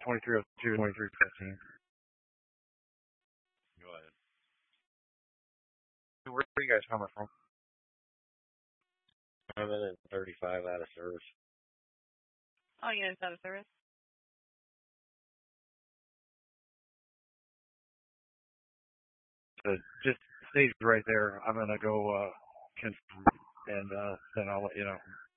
2302, 2315. Go ahead. Where are you guys coming from? I'm in 35 out of service. Oh, units out of service. Just stay right there. I'm gonna go confirm, and then I'll let you know.